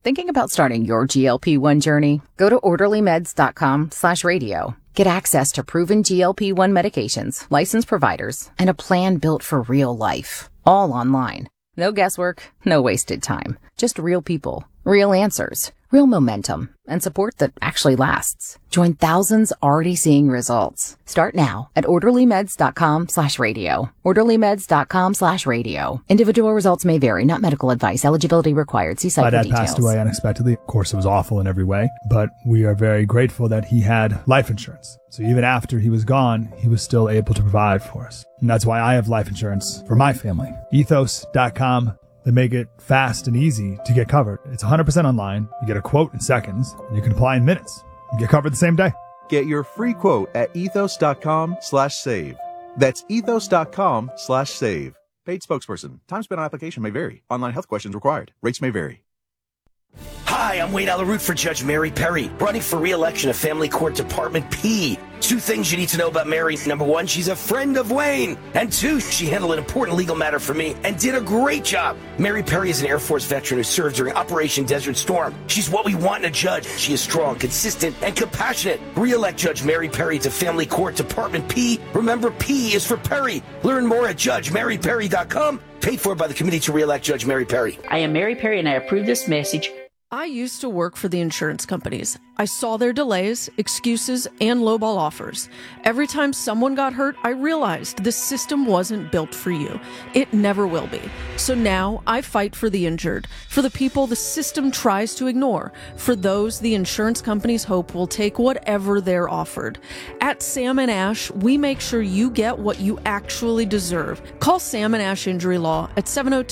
Thinking about starting your GLP-1 journey? Go to orderlymeds.com/radio. Get access to proven GLP-1 medications, licensed providers, and a plan built for real life. All online. No guesswork, no wasted time. Just real people, real answers, real momentum, and support that actually lasts. Join thousands already seeing results. Start now at orderlymeds.com/radio. orderlymeds.com/radio. Individual results may vary, not medical advice. Eligibility required. See site for My dad details. passed away unexpectedly. Of course, it was awful in every way, but we are very grateful that he had life insurance. So even after he was gone, he was still able to provide for us. And that's why I have life insurance for my family. Ethos.com. They make it fast and easy to get covered. It's 100% online. You get a quote in seconds. And you can apply in minutes. You get covered the same day. Get your free quote at ethos.com/save. That's ethos.com/save. Paid spokesperson. Time spent on application may vary. Online health questions required. Rates may vary. Hi, I'm Wade Alaroot for Judge Mary Perry, running for re-election of Family Court Department P. 2 things you need to know about Mary. Number 1, she's a friend of Wayne. And 2, she handled an important legal matter for me and did a great job. Mary Perry is an Air Force veteran who served during Operation Desert Storm. She's what we want in a judge. She is strong, consistent, and compassionate. Re-elect Judge Mary Perry to Family Court Department P. Remember, P is for Perry. Learn more at JudgeMaryPerry.com. Paid for by the Committee to Re-elect Judge Mary Perry. I am Mary Perry, and I approve this message. I used to work for the insurance companies. I saw their delays, excuses, and lowball offers. Every time someone got hurt, I realized this system wasn't built for you. It never will be. So now I fight for the injured, for the people the system tries to ignore, for those the insurance companies hope will take whatever they're offered. At Sam & Ash, we make sure you get what you actually deserve. Call Sam & Ash Injury Law at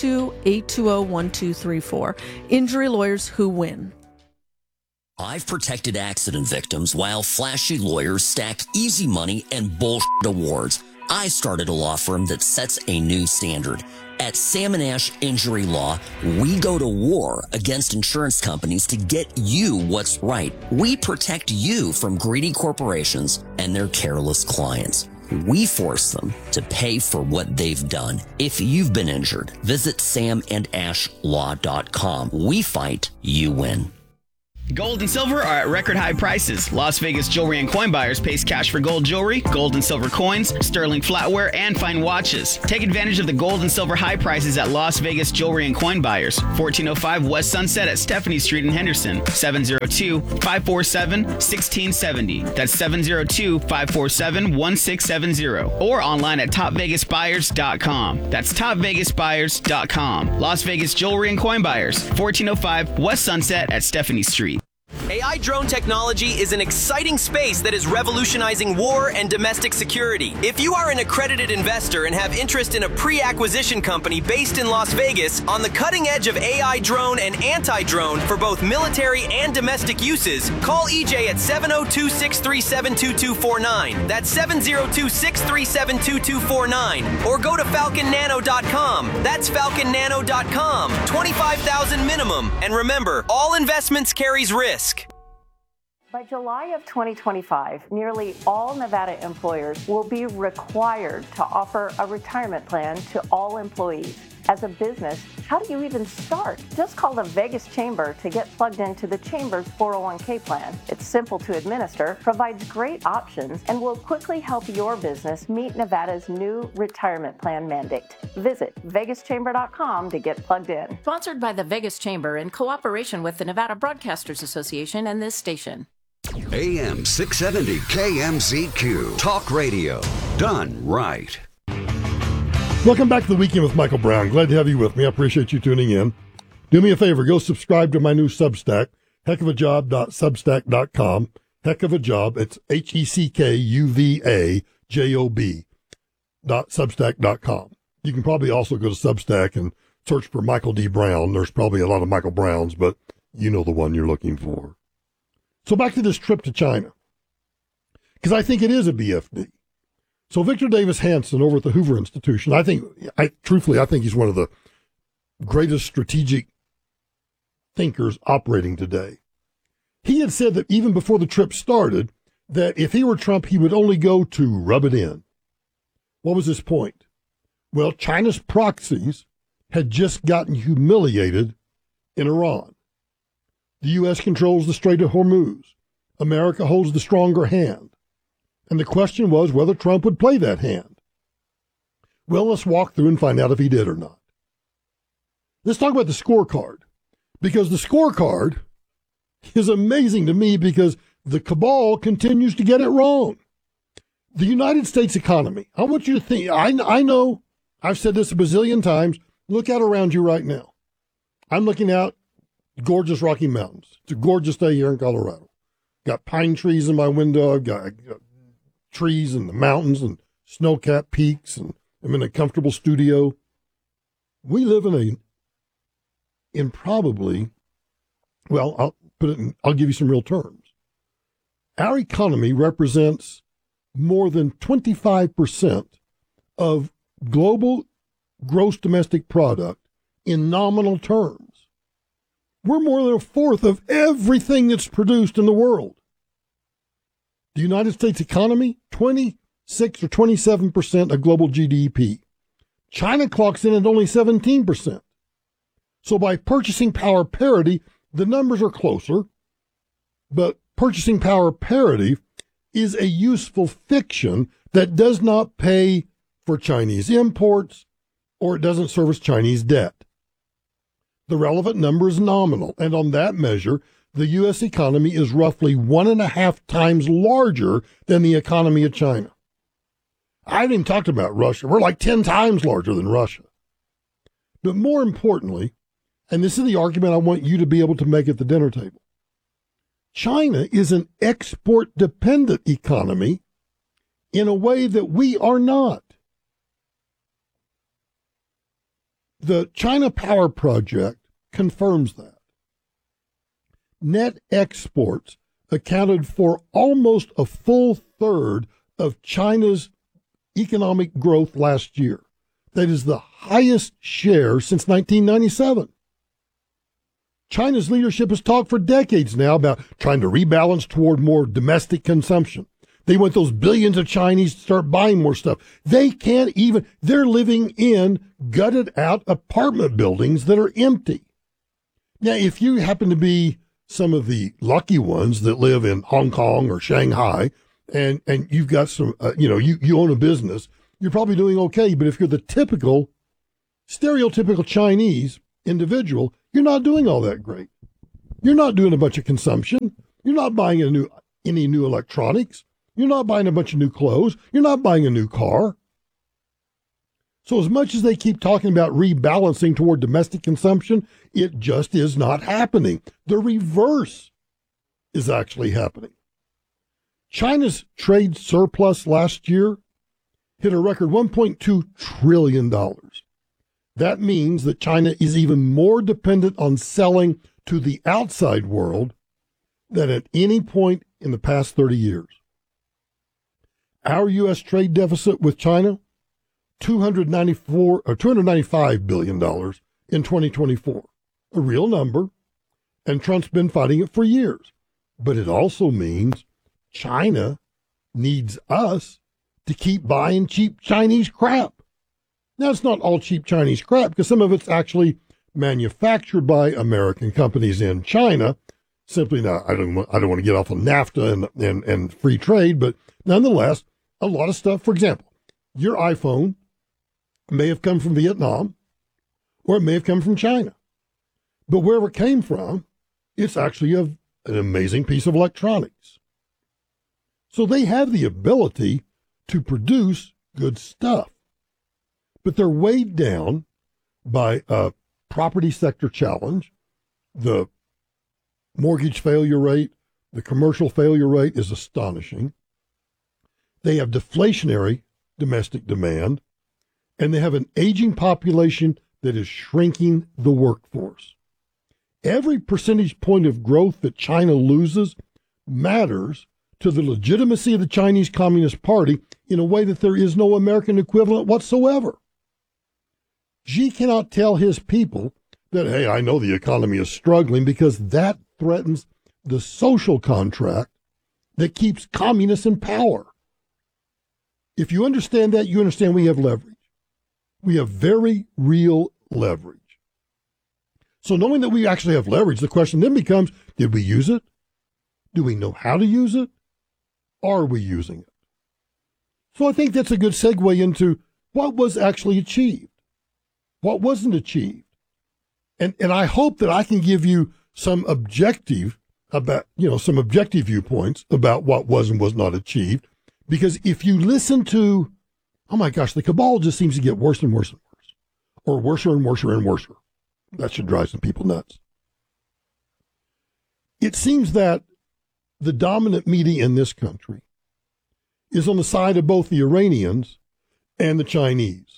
702-820-1234. Injury lawyers who win. I've protected accident victims while flashy lawyers stack easy money and bullshit awards. I started a law firm that sets a new standard. At Sam & Ash Injury Law, we go to war against insurance companies to get you what's right. We protect you from greedy corporations and their careless clients. We force them to pay for what they've done. If you've been injured, visit samandashlaw.com. We fight, you win. Gold and silver are at record high prices. Las Vegas Jewelry and Coin Buyers pays cash for gold jewelry, gold and silver coins, sterling flatware, and fine watches. Take advantage of the gold and silver high prices at Las Vegas Jewelry and Coin Buyers, 1405 West Sunset at Stephanie Street in Henderson, 702-547-1670. That's 702-547-1670. Or online at topvegasbuyers.com. That's topvegasbuyers.com. Las Vegas Jewelry and Coin Buyers, 1405 West Sunset at Stephanie Street. AI drone technology is an exciting space that is revolutionizing war and domestic security. If you are an accredited investor and have interest in a pre-acquisition company based in Las Vegas on the cutting edge of AI drone and anti-drone for both military and domestic uses, call EJ at 702-637-2249. That's 702-637-2249. Or go to falconnano.com. That's falconnano.com. $25,000 minimum. And remember, all investments carries risk. By July of 2025, nearly all Nevada employers will be required to offer a retirement plan to all employees. As a business, how do you even start? Just call the Vegas Chamber to get plugged into the Chamber's 401k plan. It's simple to administer, provides great options, and will quickly help your business meet Nevada's new retirement plan mandate. Visit vegaschamber.com to get plugged in. Sponsored by the Vegas Chamber in cooperation with the Nevada Broadcasters Association and this station. AM 670 KMZQ. Talk radio. Done right. Welcome back to the Weekend with Michael Brown. Glad to have you with me. I appreciate you tuning in. Do me a favor. Go subscribe to my new Substack, heckofajob.substack.com. Heck of a Job. It's HECKUVAJOB.substack.com. You can probably also go to Substack and search for Michael D. Brown. There's probably a lot of Michael Browns, but you know the one you're looking for. So back to this trip to China, because I think it is a BFD. So Victor Davis Hanson over at the Hoover Institution, I think he's one of the greatest strategic thinkers operating today. He had said that even before the trip started, that if he were Trump, he would only go to rub it in. What was his point? Well, China's proxies had just gotten humiliated in Iran. The U.S. controls the Strait of Hormuz. America holds the stronger hand. And the question was whether Trump would play that hand. Well, let's walk through and find out if he did or not. Let's talk about the scorecard, because the scorecard is amazing to me because the cabal continues to get it wrong. The United States economy, I want you to think, I know, I've said this a bazillion times, look out around you right now. I'm looking out gorgeous Rocky Mountains. It's a gorgeous day here in Colorado. Got pine trees in my window, I've got trees in the mountains and snow-capped peaks, and I'm in a comfortable studio. We live in probably, well, I'll give you some real terms. Our economy represents more than 25% of global gross domestic product in nominal terms. We're more than a fourth of everything that's produced in the world. The United States economy, 26 or 27% of global GDP. China clocks in at only 17%. So by purchasing power parity, the numbers are closer, but purchasing power parity is a useful fiction that does not pay for Chinese imports or it doesn't service Chinese debt. The relevant number is nominal, and on that measure, the U.S. economy is roughly 1.5 times larger than the economy of China. I haven't even talked about Russia. We're like 10 times larger than Russia. But more importantly, and this is the argument I want you to be able to make at the dinner table, China is an export-dependent economy in a way that we are not. The China Power Project confirms that. Net exports accounted for almost a full third of China's economic growth last year. That is the highest share since 1997. China's leadership has talked for decades now about trying to rebalance toward more domestic consumption. They want those billions of Chinese to start buying more stuff. They can't even, they're living in gutted out apartment buildings that are empty. Now, if you happen to be some of the lucky ones that live in Hong Kong or Shanghai, and you've got some, you own a business, you're probably doing okay. But if you're the typical, stereotypical Chinese individual, you're not doing all that great. You're not doing a bunch of consumption. You're not buying any new electronics. You're not buying a bunch of new clothes. You're not buying a new car. So as much as they keep talking about rebalancing toward domestic consumption, it just is not happening. The reverse is actually happening. China's trade surplus last year hit a record $1.2 trillion. That means that China is even more dependent on selling to the outside world than at any point in the past 30 years. Our U.S. trade deficit with China, $295 billion in 2024, a real number, and Trump's been fighting it for years. But it also means China needs us to keep buying cheap Chinese crap. Now, it's not all cheap Chinese crap, because some of it's actually manufactured by American companies in China. Simply, now, I don't want to get off on NAFTA and free trade, but nonetheless, a lot of stuff. For example, your iPhone may have come from Vietnam, or it may have come from China. But wherever it came from, it's actually an amazing piece of electronics. So they have the ability to produce good stuff. But they're weighed down by a property sector challenge. The mortgage failure rate, the commercial failure rate is astonishing. They have deflationary domestic demand, and they have an aging population that is shrinking the workforce. Every percentage point of growth that China loses matters to the legitimacy of the Chinese Communist Party in a way that there is no American equivalent whatsoever. Xi cannot tell his people that, hey, I know the economy is struggling, because that threatens the social contract that keeps communists in power. If you understand that, you understand we have leverage. We have very real leverage. So knowing that we actually have leverage, the question then becomes, did we use it? Do we know how to use it? Are we using it? So I think that's a good segue into what was actually achieved. What wasn't achieved? And I hope that I can give you some objective viewpoints about what was and was not achieved. Because if you listen to, oh my gosh, the cabal just seems to get worse and worse and worse, or worser and worser and worser. That should drive some people nuts. It seems that the dominant media in this country is on the side of both the Iranians and the Chinese.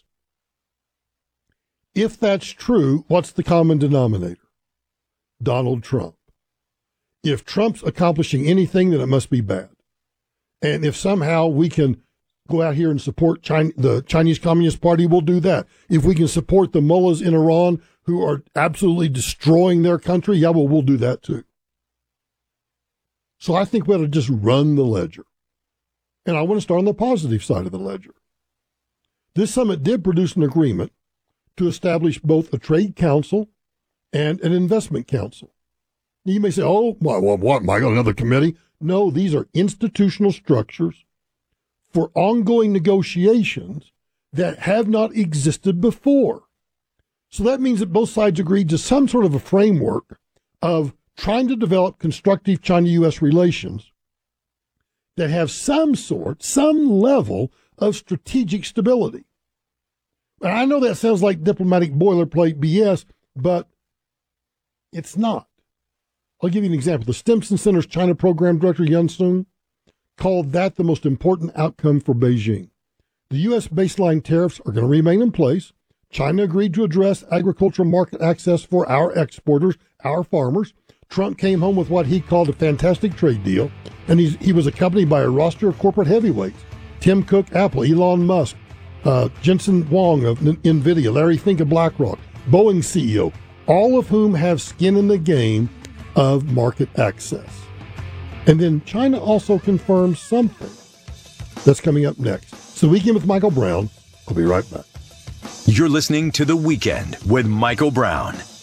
If that's true, what's the common denominator? Donald Trump. If Trump's accomplishing anything, then it must be bad. And if somehow we can go out here and support the Chinese Communist Party, we'll do that. If we can support the mullahs in Iran who are absolutely destroying their country, yeah, well, we'll do that too. So I think we ought to just run the ledger. And I want to start on the positive side of the ledger. This summit did produce an agreement to establish both a trade council and an investment council. You may say, oh, what, Michael, another committee? No, these are institutional structures for ongoing negotiations that have not existed before. So that means that both sides agreed to some sort of a framework of trying to develop constructive China-U.S. relations that have some level of strategic stability. And I know that sounds like diplomatic boilerplate BS, but it's not. I'll give you an example. The Stimson Center's China Program Director, Yun Sun, called that the most important outcome for Beijing. The U.S. baseline tariffs are going to remain in place. China agreed to address agricultural market access for our exporters, our farmers. Trump came home with what he called a fantastic trade deal, and he was accompanied by a roster of corporate heavyweights. Tim Cook, Apple, Elon Musk, Jensen Huang of NVIDIA, Larry Fink of BlackRock, Boeing CEO, all of whom have skin in the game of market access. And then China also confirms something that's coming up next. So Weekend with Michael Brown. I'll be right back. You're listening to The Weekend with Michael Brown